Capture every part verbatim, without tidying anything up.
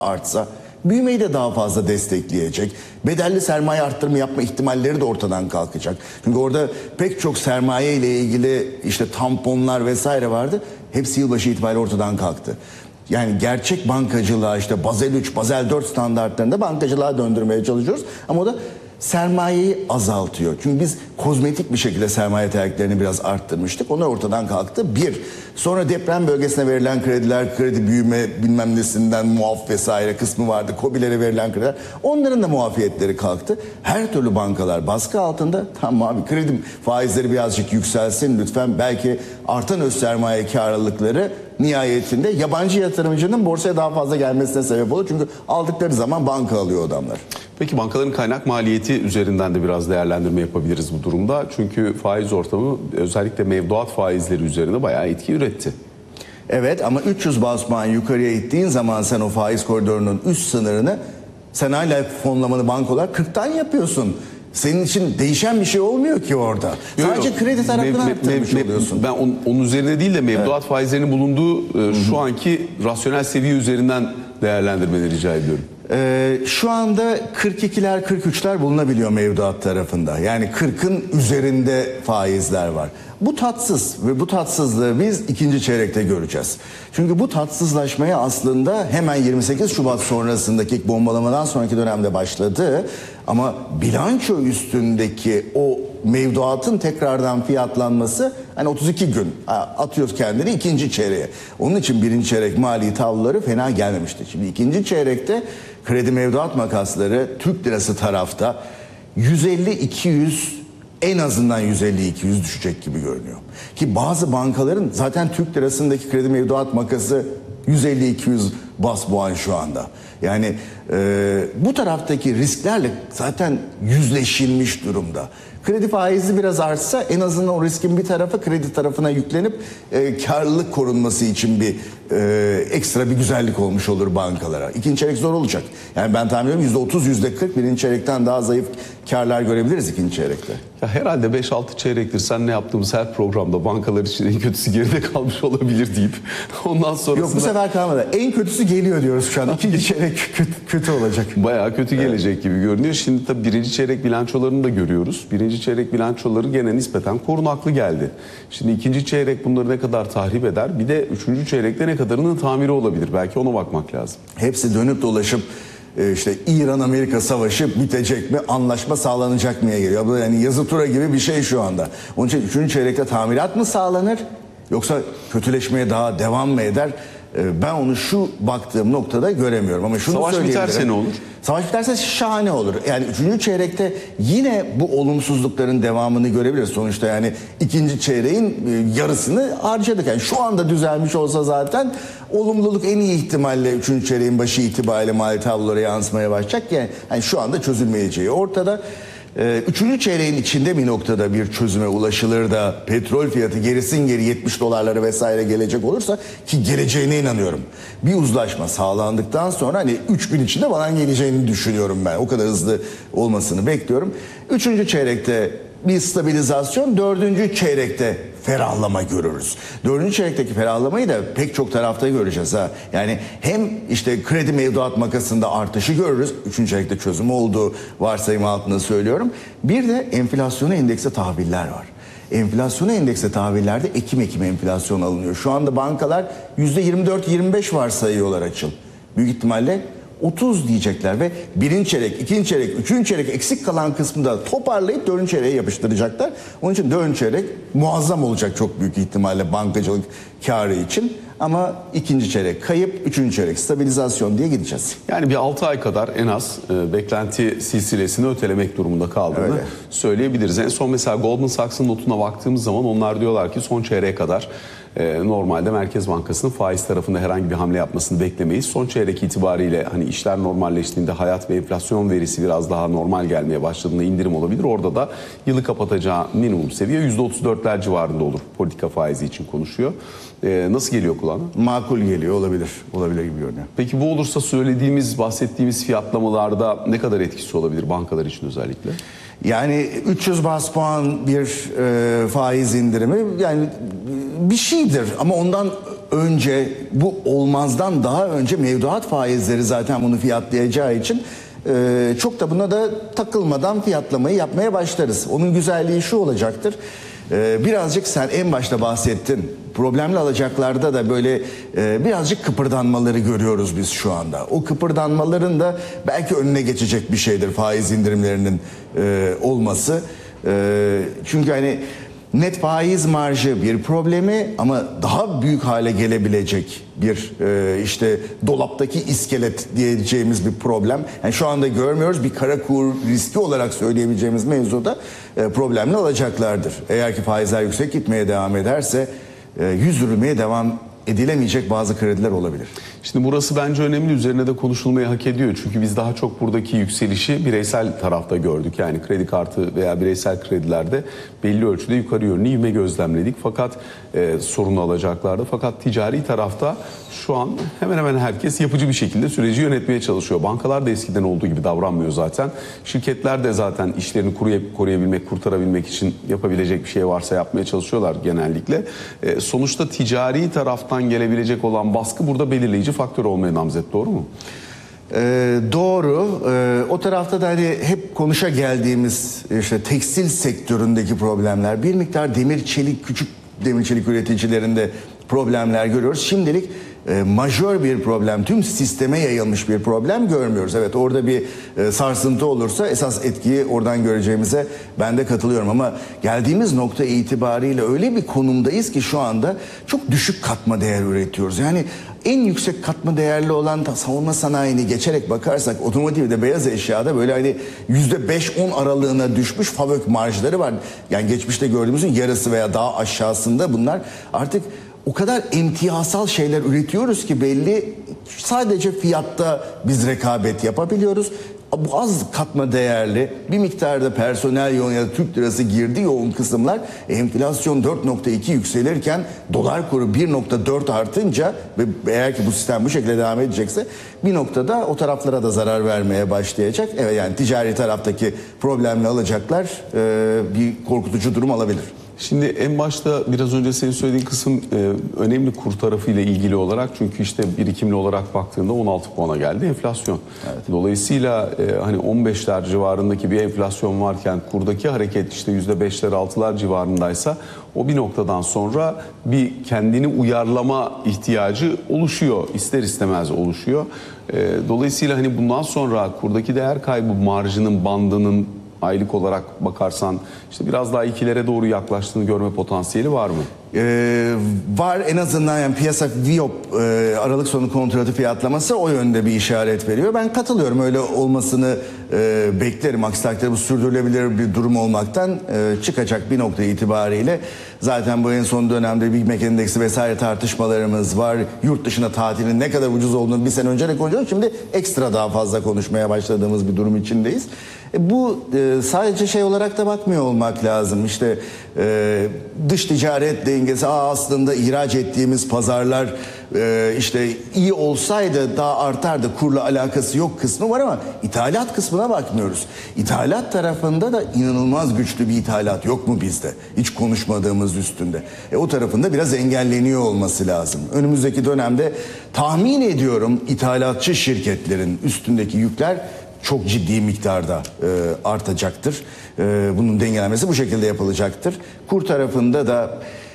artsa büyümeyi de daha fazla destekleyecek. Bedelli sermaye arttırımı yapma ihtimalleri de ortadan kalkacak. Çünkü orada pek çok sermaye ile ilgili işte tamponlar vesaire vardı. Hepsi yılbaşı itibariyle ortadan kalktı. Yani gerçek bankacılığa işte Bazel üç, Bazel dört standartlarında bankacılığa döndürmeye çalışıyoruz. Ama o da sermayeyi azaltıyor. Çünkü biz kozmetik bir şekilde sermaye tehditlerini biraz arttırmıştık. Onlar ortadan kalktı. Bir. Sonra deprem bölgesine verilen krediler, kredi büyüme bilmem nesinden muaf vesaire kısmı vardı. KOBİ'lere verilen krediler. Onların da muafiyetleri kalktı. Her türlü bankalar baskı altında. Tamam abi kredim faizleri birazcık yükselsin lütfen. Belki artan öz sermaye karlılıkları nihayetinde yabancı yatırımcının borsaya daha fazla gelmesine sebep olur. Çünkü aldıkları zaman banka alıyor adamlar. Peki bankaların kaynak maliyeti üzerinden de biraz değerlendirme yapabiliriz bu durumda. Çünkü faiz ortamı özellikle mevduat faizleri üzerine bayağı etki üretti. Evet ama üç yüz baz puan yukarıya ittiğin zaman sen o faiz koridorunun üst sınırını sen hala fonlamanı bank olarak kırktan yapıyorsun. Senin için değişen bir şey olmuyor ki orada. Yok, Sadece yok. kredi tarafını arttırmış oluyorsun. Ben onun, onun üzerine değil de mevduat evet. faizlerinin bulunduğu e, şu anki rasyonel seviye üzerinden değerlendirmeni rica ediyorum. Ee, şu anda kırk ikiler kırk üçler bulunabiliyor mevduat tarafında. Yani kırkın üzerinde faizler var. Bu tatsız ve bu tatsızlığı biz ikinci çeyrekte göreceğiz. Çünkü bu tatsızlaşmaya aslında hemen yirmi sekiz Şubat sonrasındaki bombalamadan sonraki dönemde başladı. Ama bilanço üstündeki o mevduatın tekrardan fiyatlanması hani otuz iki gün atıyoruz kendini ikinci çeyreğe. Onun için birinci çeyrek mali tabloları fena gelmemişti. Şimdi ikinci çeyrekte kredi mevduat makasları Türk lirası tarafta yüz elli iki yüz en azından yüz elli iki yüz düşecek gibi görünüyor. Ki bazı bankaların zaten Türk lirasındaki kredi mevduat makası yüz elli iki yüz bas puan şu anda. Yani e, bu taraftaki risklerle zaten yüzleşilmiş durumda. Kredi faizi biraz artsa en azından o riskin bir tarafı kredi tarafına yüklenip e, karlılık korunması için bir e, ekstra bir güzellik olmuş olur bankalara. İkinci çeyrek zor olacak. Yani ben tahmin ediyorum yüzde otuz yüzde kırk birinci çeyrekten daha zayıf karlar görebiliriz ikinci çeyrekte. Ya herhalde beş altı çeyrektir sen ne yaptığımız her programda bankalar için en kötüsü geride kalmış olabilir deyip ondan sonrasında... Yok bu sefer kalmadı. En kötüsü geliyor diyoruz şu an. İkinci çeyrek kötü, kötü olacak. Bayağı kötü gelecek evet. gibi görünüyor. Şimdi tabii birinci çeyrek bilançolarını da görüyoruz. Birinci çeyrek bilançoları gene nispeten korunaklı geldi. Şimdi ikinci çeyrek bunları ne kadar tahrip eder? Bir de üçüncü çeyrekte ne kadarının tamiri olabilir? Belki ona bakmak lazım. Hepsi dönüp dolaşıp işte İran-Amerika savaşı bitecek mi, anlaşma sağlanacak mıya geliyor. Bu yani yazı tura gibi bir şey şu anda. Onun için üçüncü çeyrekte tamirat mı sağlanır yoksa kötüleşmeye daha devam mı eder? Ben onu şu baktığım noktada göremiyorum. Ama şunu Savaş biterse ne olur? Savaş biterse şahane olur. Yani üçüncü çeyrekte yine bu olumsuzlukların devamını görebiliriz. Sonuçta yani ikinci çeyreğin yarısını harcadık. Yani şu anda düzelmiş olsa zaten olumluluk en iyi ihtimalle üçüncü çeyreğin başı itibariyle mali tablolara yansımaya başlayacak. Yani, yani şu anda çözülmeyeceği ortada. Üçüncü çeyreğin içinde bir noktada bir çözüme ulaşılır da petrol fiyatı gerisin geri yetmiş dolarlara vesaire gelecek olursa ki geleceğine inanıyorum. Bir uzlaşma sağlandıktan sonra hani üç gün içinde bana geleceğini düşünüyorum ben. O kadar hızlı olmasını bekliyorum. Üçüncü çeyrekte bir stabilizasyon, dördüncü çeyrekte ferahlama görürüz. Dördüncü çeyrekteki ferahlamayı da pek çok tarafta göreceğiz ha. Yani hem işte kredi mevduat makasında artışı görürüz. Üçüncü çeyrekte çözümü olduğu varsayım altında söylüyorum. Bir de enflasyona endekse tahviller var. Enflasyona endekse tahvillerde Ekim Ekim enflasyon alınıyor. Şu anda bankalar yüzde yirmi dört yirmi beş varsayıyorlar açıl. Büyük ihtimalle otuz diyecekler ve birinci çeyrek, ikinci çeyrek, üçüncü çeyrek eksik kalan kısmında toparlayıp dördüncü çeyreğe yapıştıracaklar. Onun için dördüncü çeyrek muazzam olacak çok büyük ihtimalle bankacılık karı için. Ama ikinci çeyrek kayıp, üçüncü çeyrek stabilizasyon diye gideceğiz. Yani bir altı ay kadar en az e, beklenti silsilesini ötelemek durumunda kaldığını Öyle. söyleyebiliriz. En son mesela Goldman Sachs'ın notuna baktığımız zaman onlar diyorlar ki son çeyreğe kadar e, normalde Merkez Bankası'nın faiz tarafında herhangi bir hamle yapmasını beklemeyiz. Son çeyrek itibariyle hani işler normalleştiğinde hayat ve enflasyon verisi biraz daha normal gelmeye başladığında indirim olabilir. Orada da yılı kapatacağı minimum seviye yüzde otuz dörtler civarında olur. Politika faizi için konuşuyor. E, nasıl geliyor kulağına? Makul geliyor, olabilir. Olabilir gibi görünüyor. Peki bu olursa söylediğimiz, bahsettiğimiz fiyatlamalarda ne kadar etkisi olabilir bankalar için özellikle? Yani üç yüz baz puan bir e, faiz indirimi yani bir şeydir ama ondan önce, bu olmazdan daha önce mevduat faizleri zaten bunu fiyatlayacağı için e, çok da buna da takılmadan fiyatlamayı yapmaya başlarız. Onun güzelliği şu olacaktır. E, birazcık sen en başta bahsettin. Problemli alacaklarda da böyle e, birazcık kıpırdanmaları görüyoruz biz şu anda. O kıpırdanmaların da belki önüne geçecek bir şeydir faiz indirimlerinin e, olması. E, çünkü hani net faiz marjı bir problemi ama daha büyük hale gelebilecek bir e, işte dolaptaki iskelet diyeceğimiz bir problem. Yani şu anda görmüyoruz, bir kara kur riski olarak söyleyebileceğimiz mevzuda e, problemli alacaklardır. Eğer ki faizler yüksek gitmeye devam ederse e, yüzdürülmeye devam edilemeyecek bazı krediler olabilir. Şimdi burası bence önemli, üzerine de konuşulmayı hak ediyor. Çünkü biz daha çok buradaki yükselişi bireysel tarafta gördük. Yani kredi kartı veya bireysel kredilerde belli ölçüde yukarı yönlü ivme gözlemledik. Fakat e, sorunlu alacaklarda. Fakat ticari tarafta şu an hemen hemen herkes yapıcı bir şekilde süreci yönetmeye çalışıyor. Bankalar da eskiden olduğu gibi davranmıyor zaten. Şirketler de zaten işlerini koruyabilmek, kurtarabilmek için yapabilecek bir şey varsa yapmaya çalışıyorlar genellikle. E, sonuçta ticari taraftan gelebilecek olan baskı burada belirleyici faktör olmaya namzet, doğru mu? Ee, doğru. Ee, o tarafta da hani hep konuşa geldiğimiz işte tekstil sektöründeki problemler, bir miktar demir çelik, küçük demir çelik üreticilerinde problemler görüyoruz. Şimdilik e, majör bir problem, tüm sisteme yayılmış bir problem görmüyoruz. Evet, orada bir e, sarsıntı olursa esas etkiyi oradan göreceğimize ben de katılıyorum. Ama geldiğimiz nokta itibariyle öyle bir konumdayız ki şu anda çok düşük katma değer üretiyoruz. Yani en yüksek katma değerli olan da savunma sanayini geçerek bakarsak otomotivde, beyaz eşyada böyle hani yüzde beş on aralığına düşmüş fabrik marjları var. Yani geçmişte gördüğümüzün yarısı veya daha aşağısında bunlar. Artık o kadar emtiyasal şeyler üretiyoruz ki belli, sadece fiyatta biz rekabet yapabiliyoruz. Bu az katma değerli, bir miktarda personel yoğun ya da Türk lirası girdi yoğun kısımlar, enflasyon dört nokta iki yükselirken dolar kuru bir nokta dört artınca ve eğer ki bu sistem bu şekilde devam edecekse bir noktada o taraflara da zarar vermeye başlayacak. Evet, yani ticari taraftaki problemli alacaklar e, bir korkutucu durum alabilir. Şimdi en başta biraz önce senin söylediğin kısım e, önemli kur tarafıyla ilgili olarak, çünkü işte birikimli olarak baktığında on altı puana geldi enflasyon. Evet. Dolayısıyla e, hani on beşler civarındaki bir enflasyon varken kurdaki hareket işte yüzde beşler altılar civarındaysa o bir noktadan sonra bir kendini uyarlama ihtiyacı oluşuyor, ister istemez oluşuyor. E, dolayısıyla hani bundan sonra kurdaki değer kaybı marjının bandının aylık olarak bakarsan işte biraz daha ikilere doğru yaklaştığını görme potansiyeli var mı? Ee, var, en azından yani piyasa Viyop e, Aralık sonu kontratı fiyatlaması o yönde bir işaret veriyor. Ben katılıyorum, öyle olmasını e, beklerim. Aksi takdirde bu sürdürülebilir bir durum olmaktan e, çıkacak bir nokta itibariyle. Zaten bu en son dönemde Big Mac endeksi vesaire tartışmalarımız var. Yurt dışına tatilin ne kadar ucuz olduğunu bir sene önce de konuşuyorduk. Şimdi ekstra daha fazla konuşmaya başladığımız bir durum içindeyiz. E, bu e, sadece şey olarak da bakmıyor olmak lazım. İşte e, dış ticaret dengesi, Aa, aslında ihraç ettiğimiz pazarlar e, işte iyi olsaydı daha artardı, kurla alakası yok kısmı var ama ithalat kısmına bakmıyoruz. İthalat tarafında da inanılmaz güçlü bir ithalat yok mu bizde? Hiç konuşmadığımız üstünde. E, o tarafında biraz engelleniyor olması lazım. Önümüzdeki dönemde tahmin ediyorum ithalatçı şirketlerin üstündeki yükler çok ciddi miktarda e, artacaktır. E, bunun dengelenmesi bu şekilde yapılacaktır. Kur tarafında da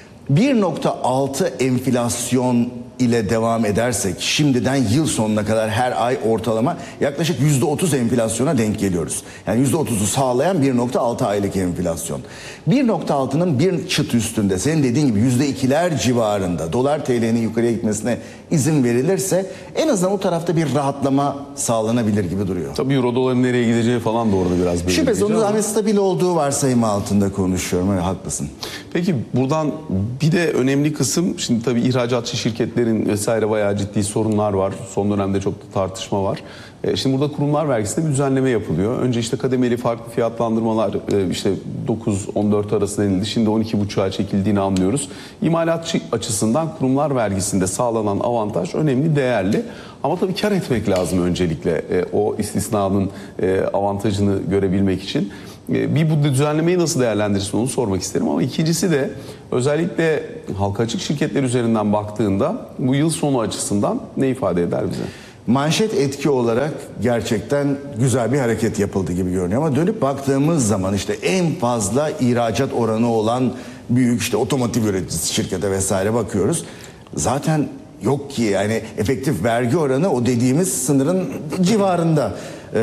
bir nokta altı enflasyon ile devam edersek şimdiden yıl sonuna kadar her ay ortalama yaklaşık yüzde otuz enflasyona denk geliyoruz. Yani yüzde otuzu sağlayan bir nokta altı aylık enflasyon. bir nokta altının bir çıt üstünde, senin dediğin gibi yüzde ikiler civarında dolar T L'nin yukarıya gitmesine izin verilirse en azından o tarafta bir rahatlama sağlanabilir gibi duruyor. Tabii euro doların nereye gideceği falan da orada biraz böyle. Şüphesiz onun zahmet stabil olduğu varsayımı altında konuşuyorum. Evet, haklısın. Peki buradan bir de önemli kısım, şimdi tabii ihracatçı şirketlerin vesaire bayağı ciddi sorunlar var. Son dönemde çok da tartışma var. E, şimdi burada kurumlar vergisinde bir düzenleme yapılıyor. Önce işte kademeli farklı fiyatlandırmalar e, işte dokuz on dört arası denildi. Şimdi on iki buçuğa çekildiğini anlıyoruz. İmalatçı açısından kurumlar vergisinde sağlanan avantaj önemli, değerli. Ama tabii kar etmek lazım öncelikle e, o istisnanın e, avantajını görebilmek için. E, bir bu düzenlemeyi nasıl değerlendirirsin onu sormak isterim ama ikincisi de özellikle halka açık şirketler üzerinden baktığında bu yıl sonu açısından ne ifade eder bize? Manşet etki olarak gerçekten güzel bir hareket yapıldı gibi görünüyor ama dönüp baktığımız zaman işte en fazla ihracat oranı olan büyük işte otomotiv üreticisi şirkete vesaire bakıyoruz. Zaten yok ki yani efektif vergi oranı o dediğimiz sınırın civarında.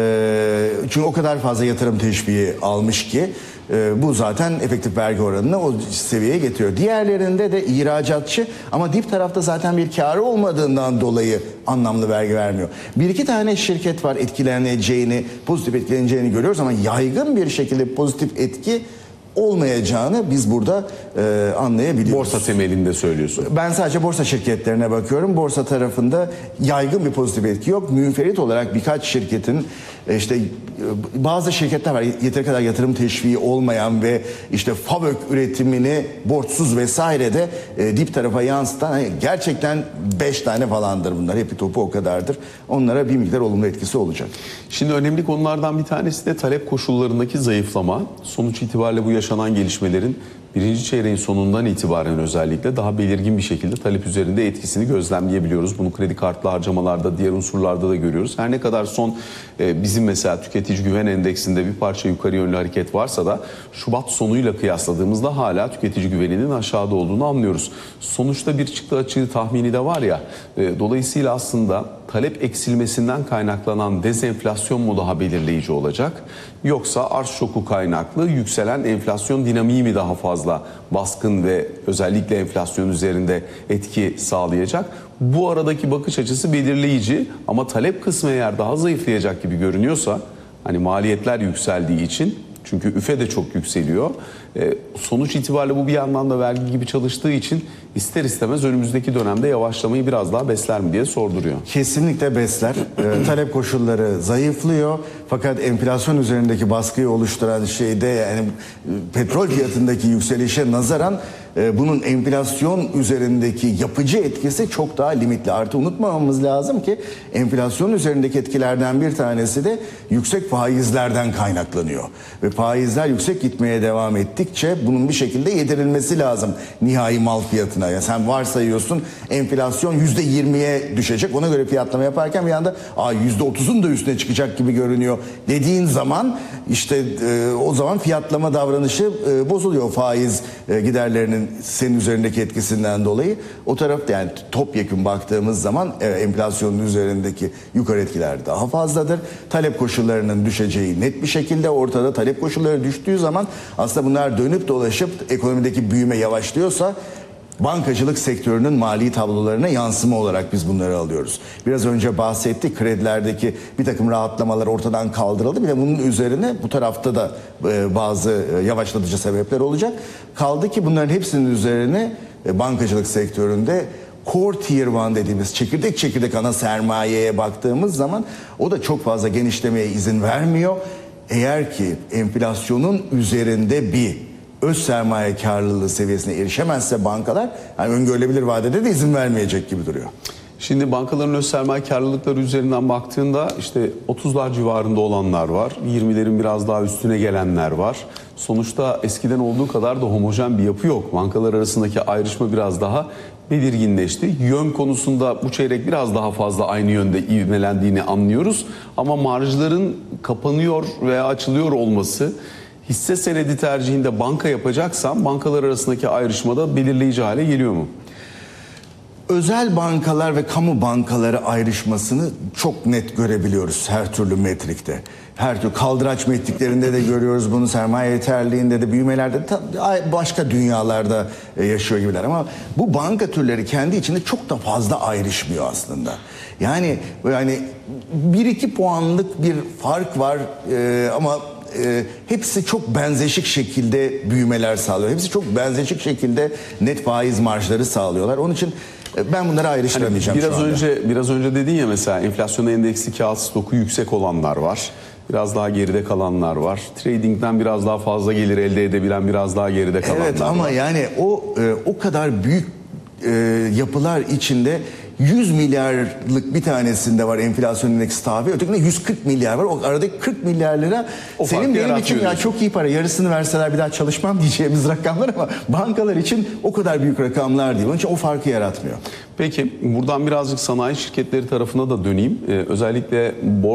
Ee, çünkü o kadar fazla yatırım teşviği almış ki e, bu zaten efektif vergi oranını o seviyeye getiriyor. Diğerlerinde de ihracatçı ama dip tarafta zaten bir kârı olmadığından dolayı anlamlı vergi vermiyor. Bir iki tane şirket var etkileneceğini, pozitif etkileneceğini görüyoruz ama yaygın bir şekilde pozitif etki olmayacağını biz burada e, anlayabiliyoruz. Borsa temelinde söylüyorsun. Ben sadece borsa şirketlerine bakıyorum. Borsa tarafında yaygın bir pozitif etki yok. Münferit olarak birkaç şirketin işte bazı şirketler var yeteri kadar yatırım teşviği olmayan ve işte fabrik üretimini borçsuz vesaire de e, dip tarafa yansıtan hani gerçekten beş tane falandır bunlar. Hepi topu o kadardır. Onlara bir miktar olumlu etkisi olacak. Şimdi önemli konulardan bir tanesi de talep koşullarındaki zayıflama. Sonuç itibariyle bu yaşanan gelişmelerin birinci çeyreğin sonundan itibaren özellikle daha belirgin bir şekilde talep üzerinde etkisini gözlemleyebiliyoruz. Bunu kredi kartlı harcamalarda, diğer unsurlarda da görüyoruz. Her ne kadar son e, bizim mesela tüketici güven endeksinde bir parça yukarı yönlü hareket varsa da Şubat sonuyla kıyasladığımızda hala tüketici güveninin aşağıda olduğunu anlıyoruz. Sonuçta bir çıktı açığı tahmini de var ya, e, dolayısıyla aslında talep eksilmesinden kaynaklanan dezenflasyon mu daha belirleyici olacak? Yoksa arz şoku kaynaklı yükselen enflasyon dinamiği mi daha fazla baskın ve özellikle enflasyon üzerinde etki sağlayacak? Bu aradaki bakış açısı belirleyici ama talep kısmı eğer daha zayıflayacak gibi görünüyorsa, hani maliyetler yükseldiği için, çünkü üfe de çok yükseliyor. E, sonuç itibariyle bu bir yandan da vergi gibi çalıştığı için ister istemez önümüzdeki dönemde yavaşlamayı biraz daha besler mi diye sorduruyor. Kesinlikle besler. E, talep koşulları zayıflıyor. Fakat enflasyon üzerindeki baskıyı oluşturan şeyde yani e, petrol fiyatındaki yükselişe nazaran e, bunun enflasyon üzerindeki yapıcı etkisi çok daha limitli. Artı unutmamamız lazım ki enflasyon üzerindeki etkilerden bir tanesi de yüksek faizlerden kaynaklanıyor. Ve faizler yüksek gitmeye devam ettikçe bunun bir şekilde yedirilmesi lazım nihai mal fiyatına. Yani sen varsayıyorsun enflasyon yüzde yirmiye düşecek. Ona göre fiyatlama yaparken bir anda yüzde otuzun da üstüne çıkacak gibi görünüyor dediğin zaman işte e, o zaman fiyatlama davranışı e, bozuluyor faiz e, giderlerinin senin üzerindeki etkisinden dolayı. O tarafta yani topyekun baktığımız zaman e, enflasyonun üzerindeki yukarı etkiler daha fazladır. Talep koşullarının düşeceği net bir şekilde ortada. Talep koşulları düştüğü zaman aslında bunlar dönüp dolaşıp ekonomideki büyüme yavaşlıyorsa bankacılık sektörünün mali tablolarına yansıma olarak biz bunları alıyoruz. Biraz önce bahsettik, kredilerdeki bir takım rahatlamalar ortadan kaldırıldı. Bir de bunun üzerine bu tarafta da bazı yavaşlatıcı sebepler olacak. Kaldı ki bunların hepsinin üzerine bankacılık sektöründe Core Tier bir dediğimiz çekirdek çekirdek ana sermayeye baktığımız zaman o da çok fazla genişlemeye izin vermiyor. Eğer ki enflasyonun üzerinde bir öz sermaye karlılığı seviyesine erişemezse bankalar yani öngörülebilir vadede de izin vermeyecek gibi duruyor. Şimdi bankaların öz sermaye karlılıkları üzerinden baktığında işte otuzlar civarında olanlar var. yirmilerin biraz daha üstüne gelenler var. Sonuçta eskiden olduğu kadar da homojen bir yapı yok. Bankalar arasındaki ayrışma biraz daha belirginleşti. Yön konusunda bu çeyrek biraz daha fazla aynı yönde ivmelendiğini anlıyoruz. Ama marjların kapanıyor veya açılıyor olması, hisse senedi tercihinde banka yapacaksam bankalar arasındaki ayrışmada belirleyici hale geliyor mu? Özel bankalar ve kamu bankaları ayrışmasını çok net görebiliyoruz her türlü metrikte. Her türlü kaldıraç metriklerinde de görüyoruz bunu, sermaye yeterliğinde de, büyümelerde de, başka dünyalarda yaşıyor gibiler. Ama bu banka türleri kendi içinde çok da fazla ayrışmıyor aslında. Yani yani bir iki puanlık bir fark var ee, ama e, hepsi çok benzeşik şekilde büyümeler sağlıyor. Hepsi çok benzeşik şekilde net faiz marjları sağlıyorlar. Onun için ben bunları ayrıştıramayacağım hani biraz şu anda. önce biraz önce dedin ya mesela enflasyon endeksi kağıt stoku yüksek olanlar var. Biraz daha geride kalanlar var. Trading'den biraz daha fazla gelir elde edebilen biraz daha geride kalanlar var. Evet ama var. yani o e, o kadar büyük e, yapılar içinde yüz milyarlık bir tanesinde var enflasyon endeksi tahvil, ötekinde yüz kırk milyar var. O aradaki kırk milyar lira O senin farkı benim için yaratmıyor ya diyorsun. çok iyi para, yarısını verseler bir daha çalışmam diyeceğimiz rakamlar ama bankalar için o kadar büyük rakamlar değil. Onun için o farkı yaratmıyor. Peki buradan birazcık sanayi şirketleri tarafına da döneyim. Ee, özellikle borsa